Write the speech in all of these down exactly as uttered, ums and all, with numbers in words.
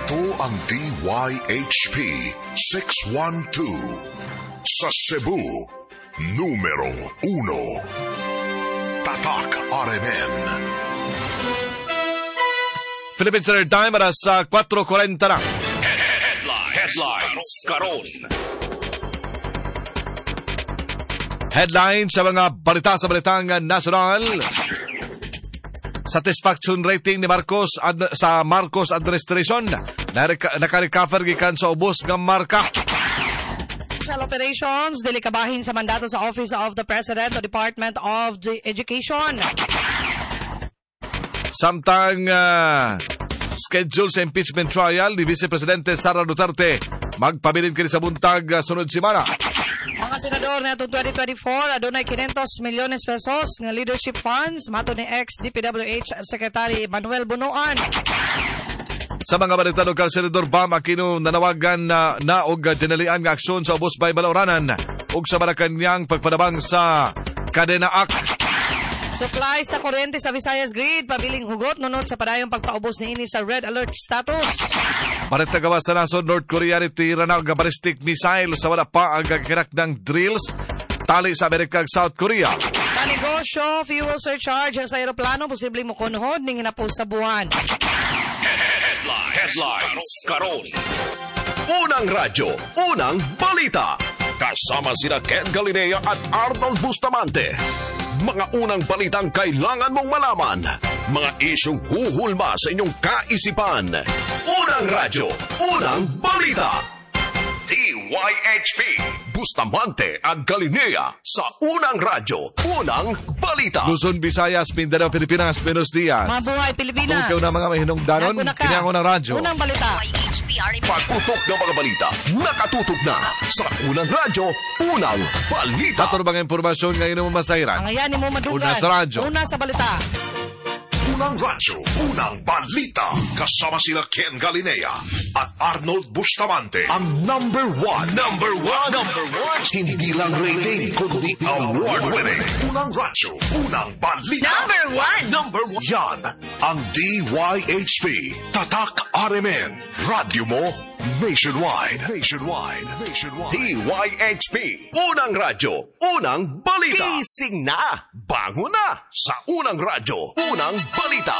Ito ang D Y H P six one two. Sa Cebu, numero uno. Tatak R M N. Philippine Standard Time para sa four forty na. Headlines, Headlines karon. Headlines sa mga balita sa balitang nasyonal. Satisfaction rating ni Marcos ad, sa Marcos administration naka-recover gikan sa ubos nga marka. Special operations dili kabahin sa mandato sa Office of the President o Department of Education. Samtang uh, schedule sa impeachment trial ni Vice Presidente Sara Duterte magpabilin kini sa buntag uh, sunod semana. Mga senador na itong twenty twenty-four, adunay five hundred milyones pesos ng leadership funds, mato ni ex-D P W H Secretary Manuel Bunuan. Sa mga balita lokal, Senador Bam Aquino nanawagan na na og dinalian nga aksyon sa ubos bay Balauranan ug sa Malacanang pagpadabang sa Kadena Act. Supply sa kuryente sa Visayas Grid, pabiling hugot nunod sa padayong pagpaubos ni ini sa red alert status. Parit na gawas sa nasod, North Korea nitira na ang ballistic missile sa wala pa ang gagirak ng drills tali sa Amerika ug South Korea. Sa negosyo, fuel surcharge sa aeroplano, posibleng mukunhod ning hinapos sa buwan. Headlines, Headlines karon. Unang radyo, unang balita. Kasama sina Ken Galinea at Arnold Bustamante. Mga unang balitang kailangan mong malaman. Mga isyong huhulma sa inyong kaisipan. Unang radyo, unang balita. D Y H P, Bustamante at Galinea sa unang radyo, unang balita. Luzon, Visayas, Mindanao, Pilipinas, Buenos Dias. Mabuhay Pilipinas. Kung kayo na mga mahinungdanon, kinyango ng radyo. Unang balita. Pagputok ng mga balita, nakatutok na sa unang radyo, unang balita. Ato bang impormasyon ngayon mo masairan? Ang ayan mo madugan. Una sa radyo. Una sa balita. Unang radyo, unang balita. Kasama sila Ken Galinea at Arnold Bustamante. Ang number one. Number one. Number one. Hindi lang rating, kundi award-winning. Unang radyo, unang balita. Number one. Number one. Yan ang D Y H P. Tatak R M N. Radyo mo nationwide. Nationwide. Nationwide. D Y H P, unang radyo, unang balita. Gising na, bango na sa unang radyo, unang balita.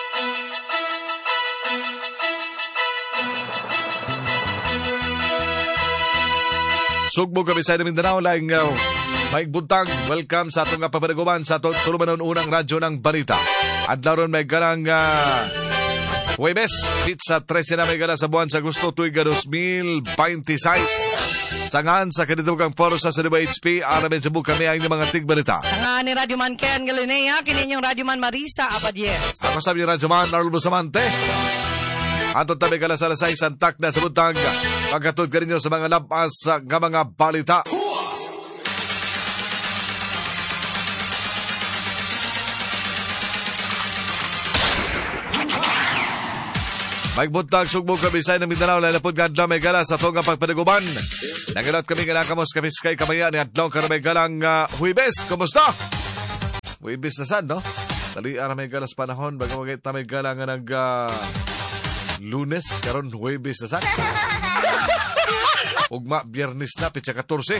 Sugbog kami sa Mindanao, laing uh, Mike Buntag, welcome sa atong kapapanaguman sa atong tulumanon unang radyo ng balita. At laron may ganang uh, Huwebes, hit sa thirteen na may gana sa buwan sa Agosto tuig twenty twenty-six. Sangan sa kanidugang foro sa W H P, aramin sa buka kami ang mga tigbalita. Sangan ni Radyo Man Ken Galinea, kininyong Radyo Man Marisa Abadies. Ako sabi ni Radyo Man, Arnold Bustamante. Ato tabi kalasalasay, santak na sa buntag. Pagkatod ka rin sa mga labas sa mga balita. Magbuntag sugbog kami sa ng Mindanao, lalapod nga adlaw may gala sa tong pagpanaguban. Nagalot kami nga nakamos kapiskay kamaya ni adlaw ka may galang uh, Huwebes. Kumusta? Huwebes na sad, no? Dali ara may galas panahon, baga magay ta may gala nga nag uh, Lunes, karon Huwebes na sad. Ugma Biyernes na pitsa fourteen.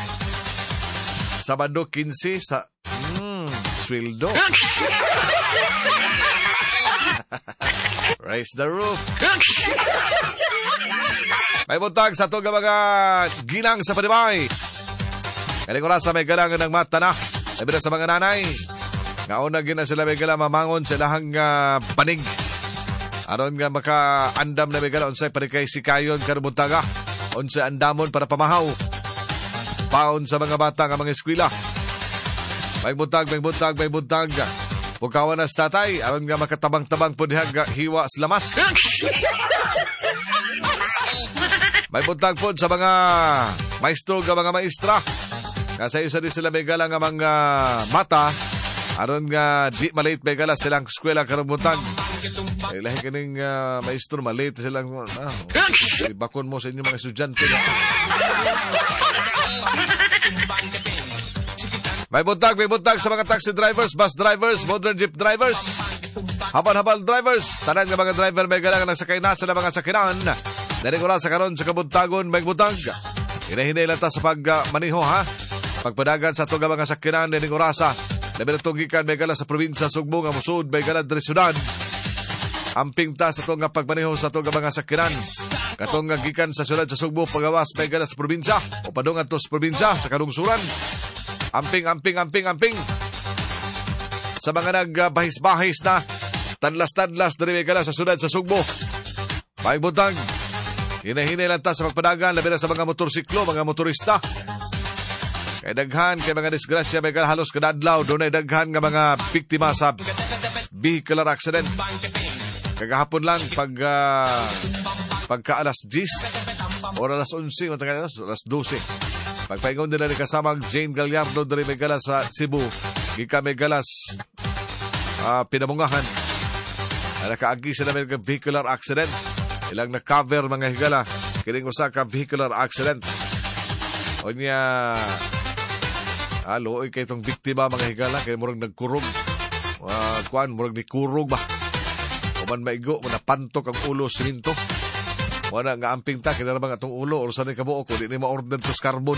Sabado fifteen sa mm, sweldo. Raise the roof. May buntag sa ito mga ginang sa panibay. Kaling oras sa may galangan ng mata na. Sabi na sa mga nanay. Ngauna gina sila may galang mamangon sa lahang uh, panig. Aron nga maka-andam na may galang unsay panikay si kayon karubuntaga. Unsay andamon para pamahaw. Paon sa mga bata nga mga eskwela. May buntag, may buntag, may buntag. Pukawan na sa tatay, aron nga makatabang-tabang po dihag hiwa sa lamas. May buntag po sa mga maestro nga mga maestra. Kasi isa din sila may gala nga mga mata, aron nga di maliit may gala silang eskwela karong buntag. Eh, lahi kaning uh, maestro, maliit silang, ah, eh, bakon mo sa inyo mga estudyante. May buntag, may buntag sa mga taxi drivers, bus drivers, modern jeep drivers. Habal-habal drivers, tanan nga mga driver may galang nagsakay na sa mga sakinan. Dari oras sa karon sa kabuntagon may butang. Hinahinay lang ta sa pagmaniho ha. Pagpadagan sa tuga mga sakinan dari orasa. Labi na tugikan may galang sa probinsya Sugbo nga musud may galang dari syudad. Amping ta sa tunga pagmaniho sa tuga mga sakinan. Katong nga gikan sa syudad sa Sugbo pagawas may galang sa probinsya o padungan to sa probinsya sa kalungsuran. Amping, amping, amping, amping. Sa mga nagbahis-bahis na tadlas-tadlas dari may galang sa syudad sa Sugbo. Pagbutang. Hinahinay lang ta sa pagpadagan, labi na sa mga motorsiklo, mga motorista. Kay daghan, kay mga disgrasya, may halos kadadlaw, doon ay daghan nga mga biktima sa vehicular accident. Kagahapon lang, pag, uh, pagka alas diyes, o alas onse, alas dose. Pagpaingon nila ni kasamang Jane Gallardo, dari may galas sa Cebu, gika may galas, uh, pinabungahan. Nakaagi sila may vehicular accident. Ilang na-cover mga higala. Kining usa ka vehicular accident. O niya, alo, kay itong biktima mga higala. Kaya murag nagkurog. Uh, kuan, murag ni kurog ba? O man maigo, manapantok ang ulo siminto. Wala nga amping ta, kinarabang atong ulo. O saan kabuo ko, di ni ma-order to carbon.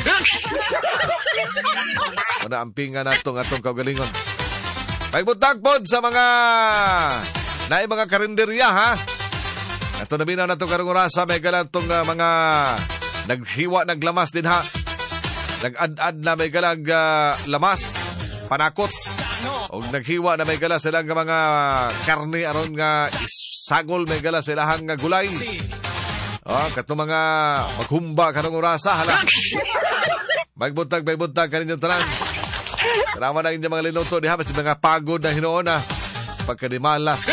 Wala amping nga natong atong kaugalingon. Pagbutagpod sa mga naay mga karinderya ha. Ito na bina na itong karong orasa, may galang itong uh, mga naghiwa, naglamas din ha. Nag-ad-ad na may galang uh, lamas, panakot. O naghiwa na may galang silang uh, mga karne aron nga isagol, may galang silang uh, gulay. O, kato mga maghumba karong orasa, hala. Magbuntag, magbuntag, kaninyong tanan. Karama na inyong mga linuto, di ha, mas mga pagod na hinoon na. Pagkadimalas.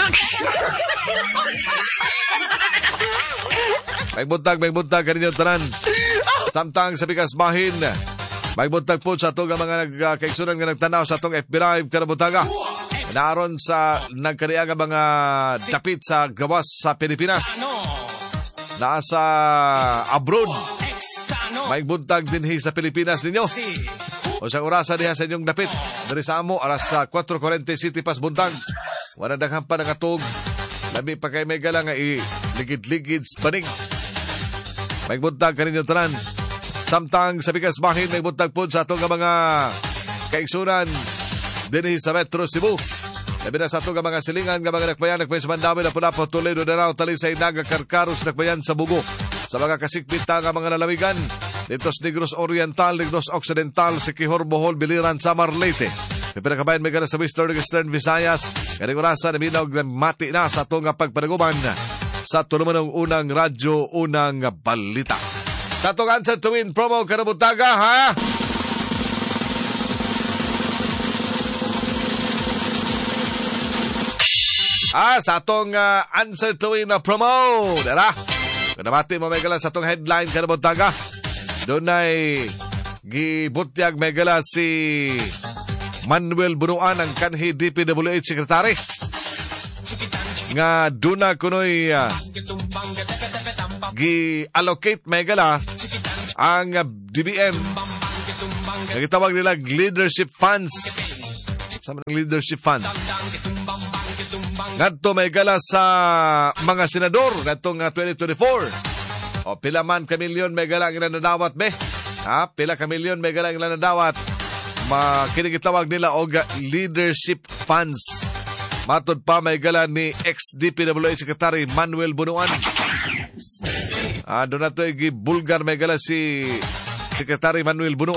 May buntag, may buntag, kaninyo tanan. Samtang sa bigas bahin, may buntag po sa itong mga nagkaiksunan nga nagtanaw sa itong F B Live karabutaga. Naaron sa nagkariaga mga dapit sa gawas sa Pilipinas. Nasa abroad. May buntag din sa Pilipinas ninyo. O sa orasa diha sa inyong dapit. Dari sa amo, alas four forty City Pas buntag. Wala daghan pa nangatog. Labi pa kay may galang nga i-ligid-ligid panig. May buntag kaninyo tanan. Samtang sa bigas bahin, may buntag po sa itong mga kaigsunan din sa Metro Cebu. Labi na sa itong mga silingan, nga mga nakbayan, nakbayan sa Mandawi, Lapu-Lapu, Toledo, Danao, Talisay, Naga, Carcaros, nakbayan sa Bugo. Sa mga kasikbita nga mga lalawigan, dito sa Negros Oriental, Negros Occidental, Siquijor, Bohol, Biliran, Samar, Leyte. May pinakabayan may gana sa Western, Eastern, Visayas. Kaya orasa na binaw na mati na sa itong pagpanaguman sa tulumanong unang radyo, unang balita. Sa itong answer to win promo, karabutaga, ha? Ah, sa itong uh, answer to win na promo, dara. Kung namati mo may gala sa itong headline, karabutaga. Doon ay gibutyag may gala si Manuel Bunuan, ang kanhi D P W H Secretary. Nga duna kunoy uh, gi-allocate may gala ang uh, D B M. Nagitawag nila leadership funds. Sama ng leadership funds. Ngadto may gala sa mga senador ngatong uh, twenty twenty-four. O pila man ka milyon may gala ang ilanadawat be. Ha? Pila ka milyon may gala ang ilanadawat. Makinigitawag nila og leadership funds. Matod pa may gala ni ex-D P W H Secretary Manuel Bunuan. Ah, doon na ito gibulgar may gala si Secretary Manuel Bunuan.